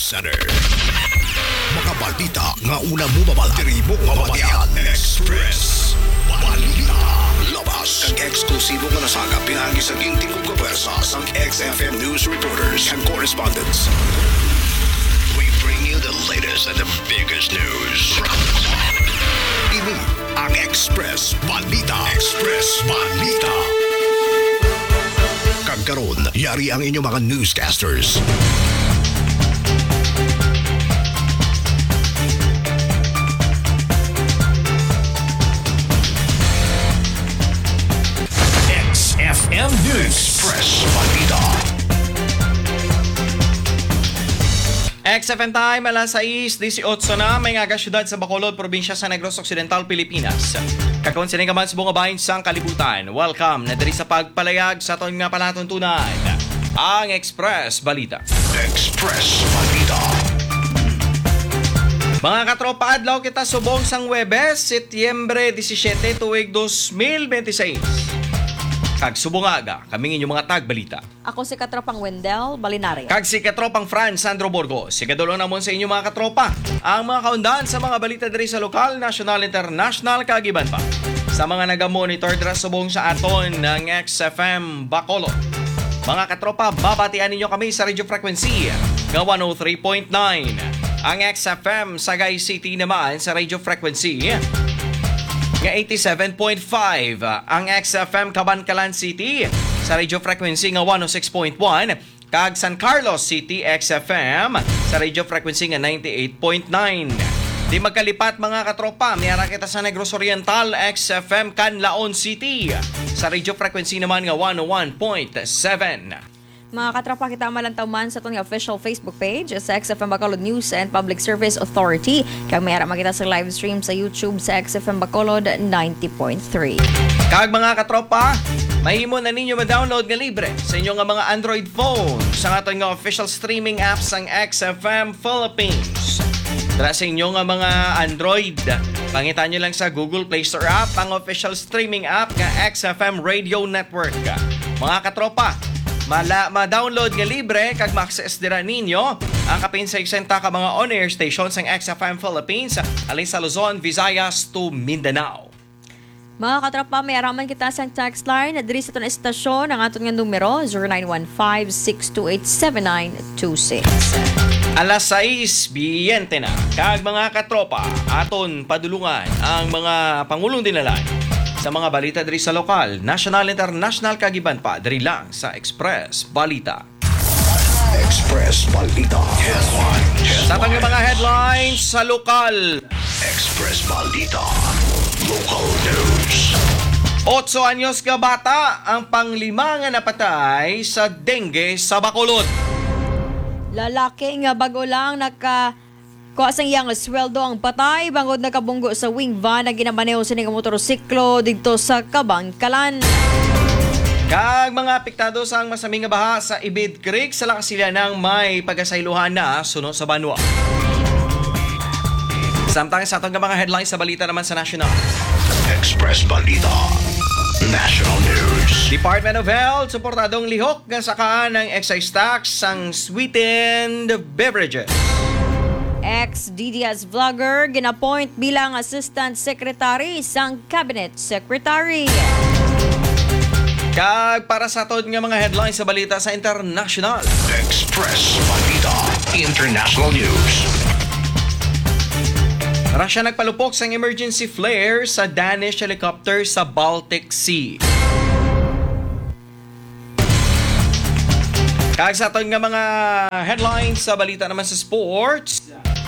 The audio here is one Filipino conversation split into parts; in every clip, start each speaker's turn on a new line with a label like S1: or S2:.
S1: Center. Mga balita nga una mo diri mo mabatian. Express Balita. Labas kang eksklusibo nga nasagap pinagi sa ginting kong kapersa sang XFM News reporters and correspondents. We bring you the latest and the biggest news. Ini ang Express Balita. Express Balita. Kagkaroon, yari ang inyong mga newscasters. XFM News. Express Balita.
S2: XFM Time, alas 6:18 na, may nga syudad sa Bacolod, probinsya sa Negros Occidental, Pilipinas. Kakawin sining kaman sa buong bahin sang kalibutan. Welcome na diri sa pagpalayag sa aton nga palatuntunan. Ang Express Balita.
S1: Express Balita.
S2: Mga katropa, adlaw kita subong sang Huwebes, Setyembre 17, tuig 2026. Kag subungaga, kaming inyong mga tagbalita.
S3: Ako si Katropang Wendell Balinario.
S2: Kag si Katropang Fran Sandro Borgo. Sigadulo namon sa inyong mga katropa. Ang mga kaundahan sa mga balita diri sa lokal, national, international, kag iban pa. Sa mga naga-monitor dira subong sa aton ng XFM Bacolod. Mga katropa, babatian ninyo kami sa radio frequency ng 103.9. Ang XFM Sagay City naman sa radio frequency nga 87.5, ang XFM Cabancalan City sa radio frequency nga 106.1, kag San Carlos City XFM sa radio frequency nga 98.9. Di magkalipat mga katropa, mayara kita sa Negros Oriental XFM Canlaon City sa radio frequency naman nga 101.7.
S3: Mga katropa, kita malantaw man sa itong official Facebook page sa XFM Bacolod News and Public Service Authority. Kag may arama kita sa live stream sa YouTube sa XFM Bacolod 90.3.
S2: Kag mga katropa, mahimo na ninyo ma-download nga libre sa inyong nga mga Android phone sa aton nga official streaming apps ang XFM Philippines. Tara sa inyong nga mga Android, pangitan nyo lang sa Google Play Store app ang official streaming app nga XFM Radio Network. Mga katropa, ma-download nga libre kag ma-access dira ninyo ang kapin sa eksenta ka mga on-air stations ng XFM Philippines alin sa Luzon, Visayas to Mindanao.
S3: Mga katropa, may araman kita sa text line na diri sa itong estasyon ang aton nga numero 0915-628-7926.
S2: Alas 6:20 na. Kag mga katropa, aton padulungan ang mga pangulong dinalan sa mga balita diri sa lokal, national, international, kagiban pa diri lang sa Express Balita.
S1: Express Balita. Headlines.
S2: Sa mga headlines sa lokal.
S1: Express Balita. Local news.
S2: 8 anyos ka bata ang panglima nga napatay sa dengue sa Bacolod.
S3: Lalaki nga bago lang kuha sang iyang sweldo ang patay bangod nakabunggo sa wing van na ginamaneho sa nga motorsiklo dito sa Cabancalan.
S2: Kag mga apektado sa masaming nga baha sa Ibid Creek sa Lakasilanang may pagasayluhan na sunod sa Banwa. Samtang sa atong mga headlines sa balita naman sa national.
S1: Express Balita. National News.
S2: Department of Health suportadong lihok nga sakaan ng excise tax ang sweetened beverages.
S3: Ex-DDS vlogger ginapoint bilang Assistant Secretary sang Cabinet Secretary.
S2: Kag para sa atod nga mga headlines sa balita sa international.
S1: Express Balita. International News.
S2: Russia nagpalupok sang emergency flare sa Danish helicopter sa Baltic Sea. Kag sa atod nga mga headlines sa balita naman sa sports.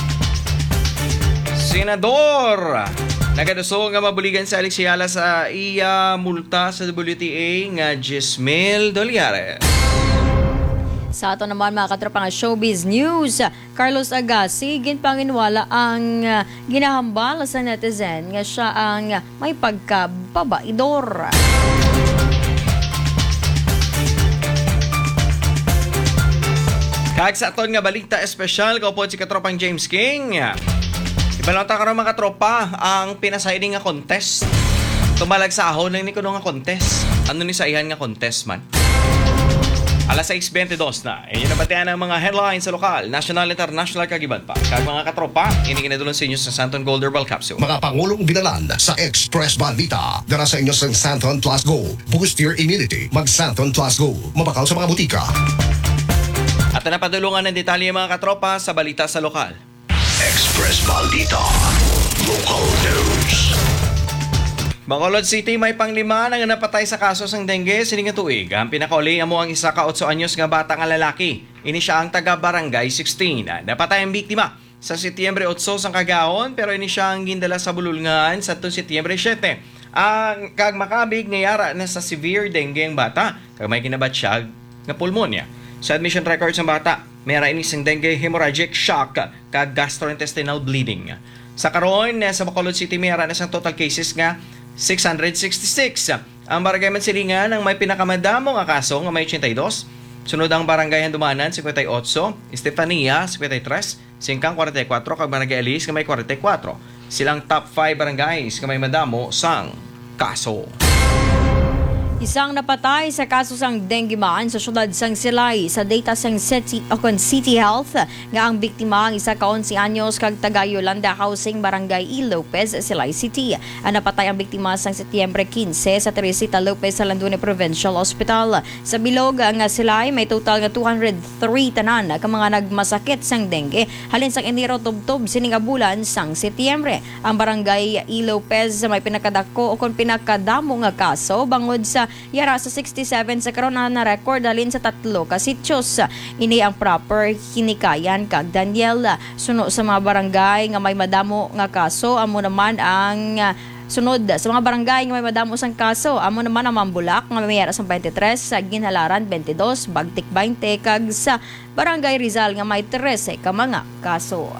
S2: Senador nagaduso nga mabuligan sa Alex Ayala sa iya multa sa WTA nga 10,000 dolyares.
S3: Sa ato naman mga katropa nga showbiz news, Carlos Agassi ginpanginwala ang ginahambal sa netizen nga siya ang may pagkababaidor.
S2: Kag sa aton nga balita espesyal kaupod si katropang James King. Ibalanta karon mga katropa ang pinasaydi nga contest. Tumalag sa ahon lang ni kuno nga contest. Ano ni sa ihan nga contest man? Alas 6:22 na. Inyo nabatian ang mga headlines sa lokal, national, international kagiban pa. Kag mga katropa, iniginadulon sa inyo sa Santon Gold Herbal Capsule.
S1: Mga Pangulong binalan sa Express Balita. Dara sa inyo sa Santon Plus Go. Boost your immunity. Mag Santon Plus Go. Mabakaw sa mga butika.
S2: At napadulungan ng detalye mga katropa sa balita sa lokal.
S1: Express Balita. Local News.
S2: Bacolod City may panglima na nga napatay sa kaso sang dengue sining tuig. Ang pinakauli amo ang isa ka 8 anyos nga bata nga lalaki. Ini siya ang taga Barangay 16. Napatay ang biktima sa Setyembre 8 sang kagahon pero ini siya ang gindala sa bululngan sa Setyembre 7. Ang kag makabig ngayara na sa severe dengue ang bata kag may kinabatsyag nga pulmonya. Sa admission records ng bata, mayra ini sing dengue hemorrhagic shock kag gastrointestinal bleeding. Sa karon sa Bacolod City mayra na sang total cases nga 666. Ang barangay Mansilingan ang may pinakamadamo nga kaso nga may 82. Sunod ang barangay Handumanan 58, Estefania 53, Singkang 44 kag barangay Alice nga may 44. Silang top 5 barangays nga may madamo sang kaso.
S3: Isang napatay sa kaso sang dengue man sa syudad sang Silay sa data sang City Health nga ang biktima ang isa ka 11 anyos kag taga Yolanda Housing Barangay E. Lopez, Silay City. Ang napatay ang biktima sang Setyembre 15 sa Teresita Lopez sa Landune Provincial Hospital. Sa bilog nga Silay may total nga 203 tanan ka mga nagmasakit sang dengue halin sang Enero tubtob sining bulan sang Setyembre. Ang Barangay E. Lopez may pinakadako o kon pinakadamo nga kaso bangod sa yara sa 67 sa karon na record halin sa 3 ka sityos. Ini ang proper Hinikayan kag Daniel. Suno sa mga barangay nga may madamo nga kaso amo naman ang sunod sa mga barangay nga may madamo sang kaso amo naman ang Mambulak nga may yara sa 23, sa Ginhalaran 22, Bagtik 20 kag sa Barangay Rizal nga may 13 ka mga kaso.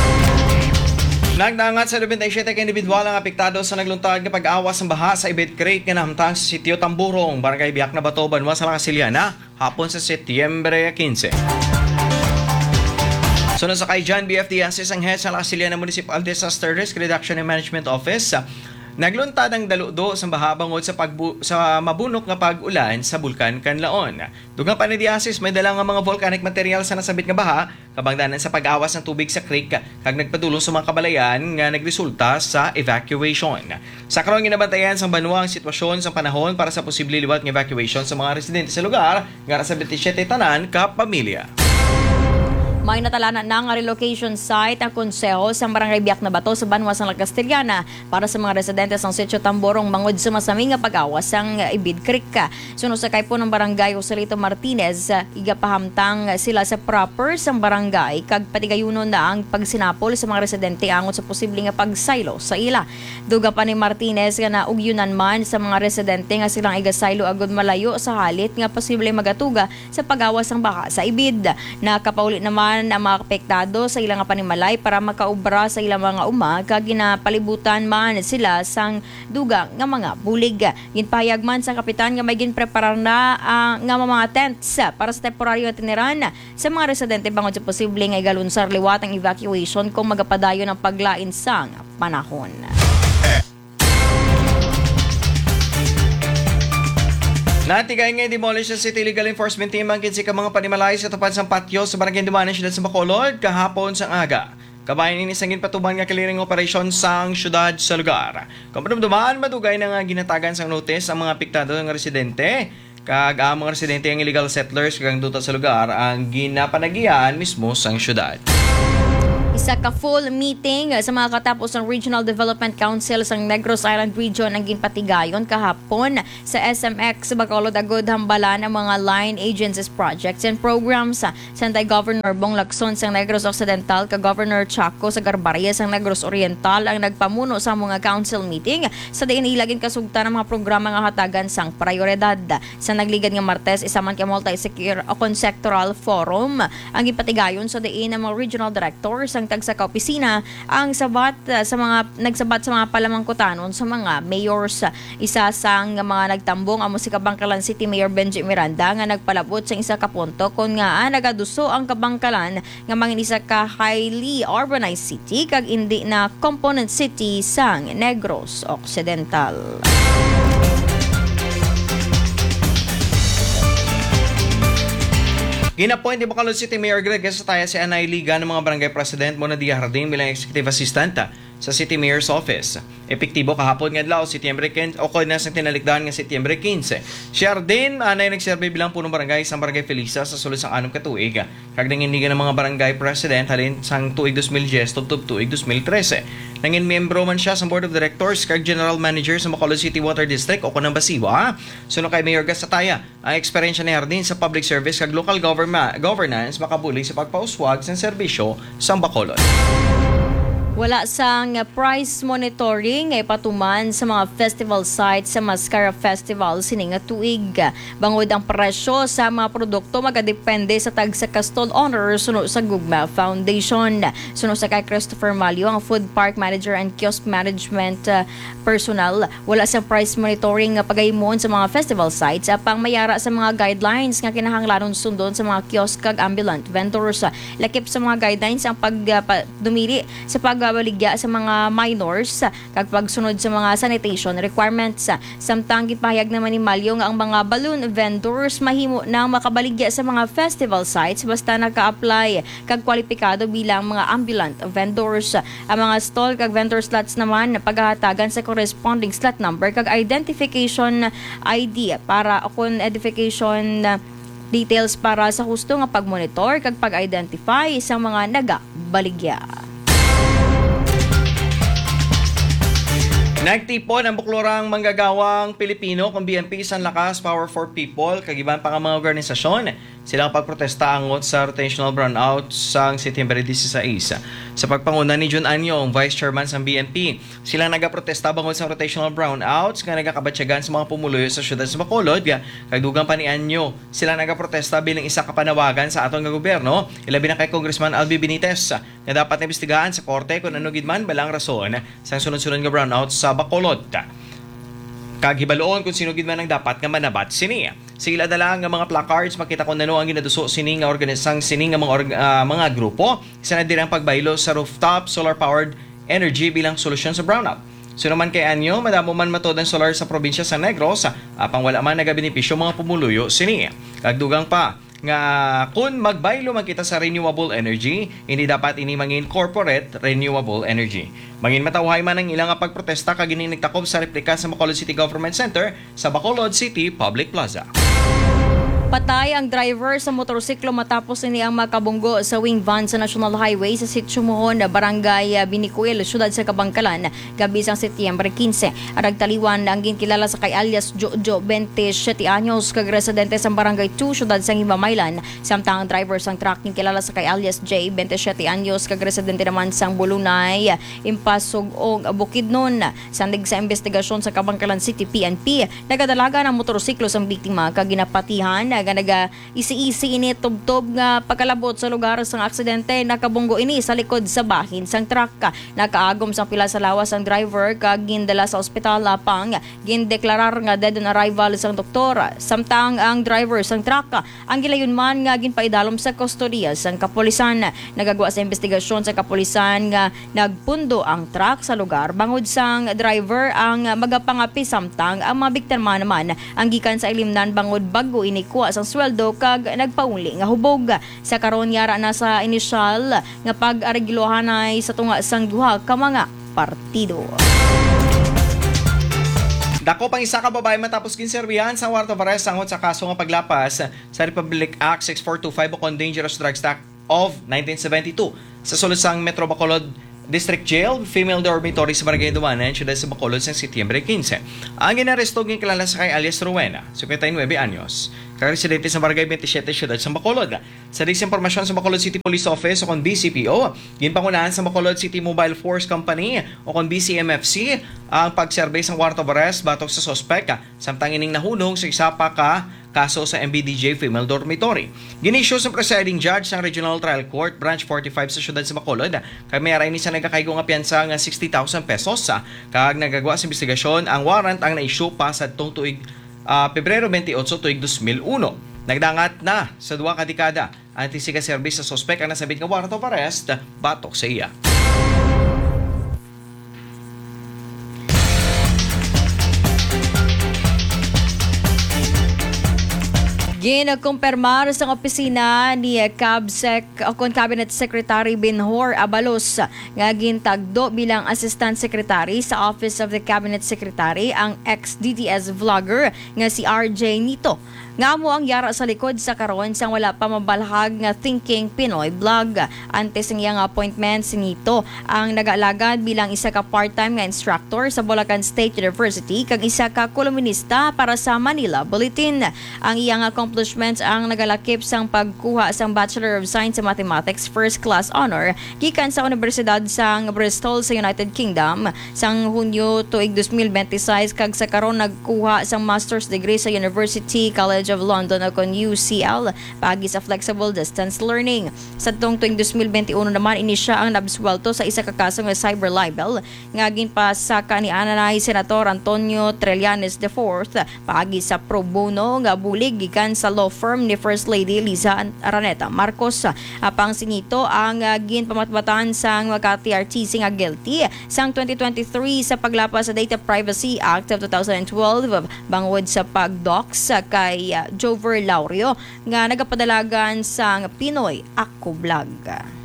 S2: Nagdangat sa 27 ka individual ang apektado sa nagluntad nga pag-awas ng baha sa Ibid Creek nga nahamtang sa sitio Tamburong, Barangay Biak na Bato, Banwa sa Lakasiliana, hapon sa Setyembre 15. Sunod sa kay John BFD Assistant Head sa Lakasiliana Municipal Disaster Risk Reduction and Management Office, nagluntad ang daludo sa baha bangod sa mabunok nga pag-ulan sa Bulkan Kanlaon. Dugang pa ni Diasis may dalang nga mga volcanic material sa nasabit nga baha kabangdanan sa pag-awas ng tubig sa creek kag nagpadulong sa mga kabalayan nga nagresulta sa evacuation. Sa karon ginabantayan sa Banwa ang sitwasyon sa panahon para sa posible liwat nga evacuation sa mga residente sa lugar nga sa 27 tanan ka pamilya.
S3: May natalanan na nga relocation site ang konseho sa Barangay Biak na Bato sa Banwa sa Castellana para sa mga residente sa sitio Tamborong mangod sa masami nga pag-awas sang Ibid Creek. Suno sa kay po ng Barangay Joselito Martinez, igapahamtang sila sa proper sang barangay kag patigayunon na ang pagsinapol sa mga residente angot sa posibleng nga pagsaylo sa ila. Duga pa ni Martinez nga naugyunan man sa mga residente nga silang igasaylo agud malayo sa halit nga posibleng magatuga sa pag-awas sang baha sa Ibid. Nakapaulit naman ang mga apektado sa ilang panimalay para makaubra sa ilang mga kag ginapalibutan man sila sang duga nga mga bulig. Ginpahayag man sa kapitan nga may ginpreparar na nga mga tents para sa temporaryo nga tiniran sa mga residente bangod sa posible nga igalunsar liwat ang evacuation kung magapadayon ang paglain sang panahon.
S2: Natigay nga demolish sa City Legal Enforcement Team ang kinsi ka mga panimalay sa tapat sang patio sa Barangay Dumanan siyudad sa Bacolod kahapon sang aga. Kabayan ini sangin patuban nga clearing operation sang syudad sa lugar. Kamadumduman madugay na nga ginatagan sang notice ang mga apektado nga residente kag ang mga residente ang illegal settlers kag duta sa lugar ang ginapanagian mismo sang syudad.
S3: Isa ka full meeting sa mga katapos ng Regional Development Council sa Negros Island Region ang ginpatigayon kahapon sa SMX Bacolod agud hambalan ang mga line agencies projects and programs sa Governor Bong Lacson sa Negros Occidental ka Governor Chaco sa Garbaria sa Negros Oriental ang nagpamuno sa mga council meeting sa diin ilagin kasugtan ng mga programa nga hatagan sang prioridad. Sa nagligad nga Martes isa man ka multi-sectoral forum ang ginpatigayon sa diin ng mga regional directors ang tag sa kaopisina ang sabat sa mga nagsabat sa mga palamangkutanon sa mga mayors. Isa sang mga nagtambong amo si Kabangkalan City Mayor Benji Miranda nga nagpalabot sa isa ka punto kun nga nagaduso ang Kabangkalan nga mangin isa ka highly urbanized city kag indi na component city sang Negros Occidental.
S2: Ginapoint ni Bacolod City Mayor Greg Gasataya si Anay Liga ng mga barangay president Mona Dia Harding bilang executive assistant sa City Mayor's Office. Epektibo kahapon nga adlaw Setyembre 15 o kung nasa tinalikdahan nga Setyembre 15. Si Harding anay nagserbe bilang punong barangay sa barangay Felisa sa sulod sang 6 ka tuig. Kag nanginigan ng mga barangay president halin sang tuig 2010 tubtob tuig 2013. Nangin miyembro man siya sa board of directors kag general manager sa Bacolod City Water District o kunang Basiwa. Suno kay Mayor Gasataya, ang eksperyensya ni Harding sa public service kag local governance makabuli sa pagpauswag sa serbisyo sa Bacolod.
S3: Wala sang price monitoring ay patuman sa mga festival sites sa Mascara Festival sining nga tuig. Bangod ang presyo sa mga produkto magadepende sa tag sa Castol Honor suno sa Gugma Foundation. Suno sa kay Christopher Malio, ang food park manager and kiosk management personnel, wala sang price monitoring nga pagayimon sa mga festival sites apang mayara sa mga guidelines nga kinahanglanon sundon sa mga kiosk kag ambulant vendors. Lakip sa mga guidelines ang pagdumili sa pagbaligya sa mga minors kag pagsunod sa mga sanitation requirements. Samtang gipahayag naman ni Malio nga ang mga balloon vendors mahimo nang makabaligya sa mga festival sites basta naka-apply kag kwalipikado bilang mga ambulant vendors. Ang mga stall kag vendor slots naman paghahatagan sa corresponding slot number kag identification ID para kung edification details para sa husto nga pagmonitor kag pag-identify sa mga nagabaligya.
S2: Nagtipon ang buklorang manggagawang Pilipino kung BNP San Lakas Power for People kag iban pa nga mga organisasyon silang pagprotesta angot sa rotational brownout sa Setyembre 16. Sa pagpanguna ni Jun Anyong, Vice Chairman sa BNP, silang nagaprotesta bangod sa rotational brownouts nga nagakabatsyagan sa mga pumuluyo sa syudad sa Bacolod. Kag dugang pa ni Anyo, silang nagaprotesta bilang isa ka panawagan sa aton nga gobyerno, ilabi na kay Congressman Albi Benitez na dapat imbestigahan sa korte kung ano gid man balang rason sa sunod-sunod nga brownouts sa Bacolod. Kaghibaloon kung sino gid man ang dapat nga manabat sini. Sila dala nga mga placards makita kung ano ang ginaduso sini nga organisang sini nga mga grupo sa nadirang pagbaylo sa rooftop solar powered energy bilang solusyon sa brownout. So naman kay Anyo, madamo man matod ang solar sa probinsya sa Negros, apang wala man nagabenepisyo mga pumuluyo sini. Kagdugang pa nga kung magbaylo man kita sa renewable energy, hindi dapat ini mangin-incorporate renewable energy. Mangin matawhay man ang ilang pagprotesta kag ining nagtakob sa replika sa Bacolod City Government Center sa Bacolod City Public Plaza.
S3: Patay ang driver sa motorsiklo matapos ini ang makabunggo sa wing van sa National Highway sa Sitio Mohon, Barangay Binicuel, siyudad sa Kabangkalan, gabi sang Setyembre 15. Arag taliwan ang ginkilala sa kay alias Jojo, 27 anyos, kag residente sa Barangay 2, siyudad sa Himamaylan. Samtang ang driver sang truck ginkilala sa kay alias J, 27 anyos, kag residente naman sang Bulunay, Impasog og Bukidnon. Sandig sa investigasyon sa Kabangkalan City PNP, nagadalaga ng motorsiklo sang biktima kag ginapatihan nga naga-isi-isi ini tubtob nga pagkalabot sa lugar sang aksidente. Nakabunggo ini sa likod sa bahin sang truck. Nakaagom sang pila sa lawas ang driver kag gindala sa ospital apang gindeklarar nga dead on arrival sang doktor. Samtang ang driver sang truck ang gilayon man nga ginpaidalom sa kustodiya sang kapulisan. Nagagawa sa investigasyon sa kapulisan nga nagpundo ang truck sa lugar bangod sang driver ang magapangapi, samtang ang mga biktima naman ang gikan sa ilimnan bangod bago inikuha sang sweldo kag nagpauli nga hubog. Sa karon yara na sa inisyal nga pag-areglohanay sa tunga sang duha ka mga partido.
S2: Dako pang isa ka babae matapos kinserbihan sa warrant of arrest sangot sa kaso nga paglapas sa Republic Act 6425 o Dangerous Drugs Act of 1972 sa solusang Metro Bacolod District Jail, female dormitory sa Barangay Dumanan, siyudad sa Bacolod sa Setyembre 15. Ang ginaresto ginkilala sa kay alias Rowena, 59 anyos, residente sa Barangay 27, siyudad sa Bacolod. Sa disinformasyon sa Bacolod City Police Office o kon BCPO, ginpangunahan sa Bacolod City Mobile Force Company o kon BCMFC ang pag-survey sa warrant of arrest batok sa suspect, samtang ining nahunong sa isa pa ka kaso sa MBDJ Female Dormitory. Ginisyo sa presiding judge ng Regional Trial Court Branch 45 sa siyudad sa Bacolod kay may aray ni sa nagkakaigo nga piyansa nga 60,000 pesos kag nagagawa sa investigasyon ang warrant ang na-issue pa sa tuig Pebrero 28 tuig 2001. Nagdangat na sa duwa ka dekada ang tisiga service sa suspect ang nasabit nga warrant of arrest batok sa iya.
S3: Ginakumpirmar sa opisina ni CABSEC o Cabinet Secretary Benhur Abalos nga gintagdo bilang Assistant Secretary sa Office of the Cabinet Secretary ang ex-DTS vlogger nga si RJ Nito. Nga mo ang yara sa likod sa karon sang wala pa mabalhag nga Thinking Pinoy Vlog. Antes ng iyang appointment si Nito ang nag-alagad bilang isa ka part-time nga instructor sa Bulacan State University kag isa ka kolumnista para sa Manila Bulletin. Ang iyang accomplishments ang nagalakip sang pagkuha sang Bachelor of Science sa Mathematics First Class Honor gikan sa Universidad sang Bristol sa United Kingdom sang Hunyo tuig 2026 kag sa karon nagkuha sang master's degree sa University College of London o UCL pagi sa flexible distance learning. Sa tuong 2021 naman ini siya ang nabswelto sa isa ka kaso nga cyber libel nga ginpasaka ni Ananay Senator Antonio Trillanes IV pagi sa pro bono nga bulig gikan sa law firm ni First Lady Liza Araneta Marcos. Apang sinito ang ginpamatbatan sang Makati RTC nga guilty sang 2023 sa paglapas sa Data Privacy Act of 2012 bangod sa pagdox kay Jover Laurio nga nagapadalagan sang Pinoy Ako Vlog.